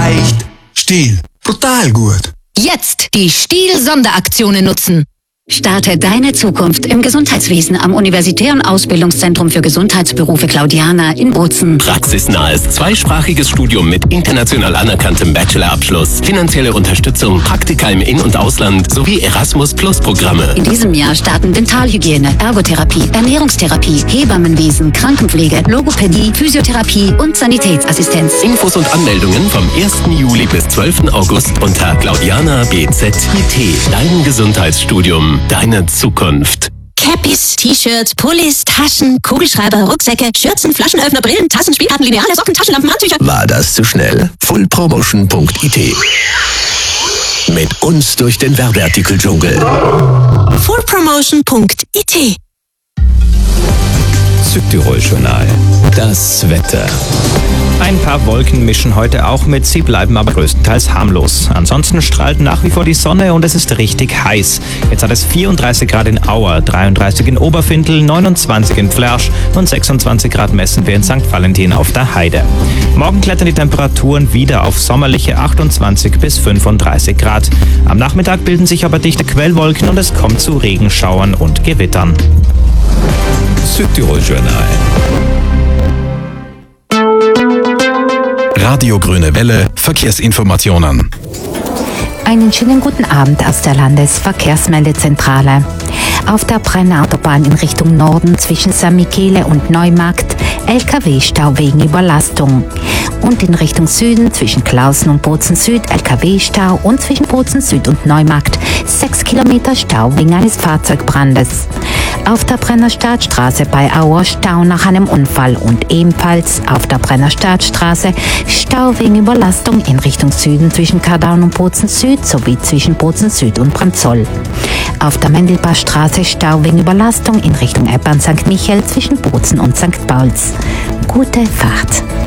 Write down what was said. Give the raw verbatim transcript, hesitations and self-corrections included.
leicht. Stihl, brutal gut. Jetzt die Stihl-Sonderaktionen nutzen. Starte deine Zukunft im Gesundheitswesen am Universitären Ausbildungszentrum für Gesundheitsberufe Claudiana in Bozen. Praxisnahes zweisprachiges Studium mit international anerkanntem Bachelorabschluss, finanzielle Unterstützung, Praktika im In- und Ausland sowie Erasmus-Plus-Programme. In diesem Jahr starten Dentalhygiene, Ergotherapie, Ernährungstherapie, Hebammenwesen, Krankenpflege, Logopädie, Physiotherapie und Sanitätsassistenz. Infos und Anmeldungen vom ersten Juli bis zwölften August unter Claudiana B Z I T. Dein Gesundheitsstudium. Deine Zukunft. Cappies, T-Shirts, Pullis, Taschen, Kugelschreiber, Rucksäcke, Schürzen, Flaschenöffner, Brillen, Tassen, Spielkarten, Lineale, Socken, Taschenlampen, Handtücher. War das zu schnell? full promotion punkt I T. Mit uns durch den Werbeartikeldschungel. full promotion punkt I T. Südtirol-Journal. Das Wetter. Ein paar Wolken mischen heute auch mit, sie bleiben aber größtenteils harmlos. Ansonsten strahlt nach wie vor die Sonne und es ist richtig heiß. Jetzt hat es vierunddreißig Grad in Auer, dreiunddreißig in Oberfindl, neunundzwanzig in Flärsch und sechsundzwanzig Grad messen wir in Sankt Valentin auf der Heide. Morgen klettern die Temperaturen wieder auf sommerliche achtundzwanzig bis fünfunddreißig Grad. Am Nachmittag bilden sich aber dichte Quellwolken und es kommt zu Regenschauern und Gewittern. Südtirol-Journal. Radio Grüne Welle, Verkehrsinformationen. Einen schönen guten Abend aus der Landesverkehrsmeldezentrale. Auf der Brennautobahn in Richtung Norden zwischen San Michele und Neumarkt L K W-Stau wegen Überlastung. Und in Richtung Süden zwischen Klausen und Bozen Süd L K W-Stau und zwischen Bozen Süd und Neumarkt sechs Kilometer Stau wegen eines Fahrzeugbrandes. Auf der Brennerstadtstraße bei Auer Stau nach einem Unfall und ebenfalls auf der Brennerstadtstraße Stau wegen Überlastung in Richtung Süden zwischen Kardaun und Bozen Süd sowie zwischen Bozen Süd und Branzoll. Auf der Mendelbachstraße Stau wegen Überlastung in Richtung Eppern Sankt Michael zwischen Bozen und Sankt Pauls. Gute Fahrt!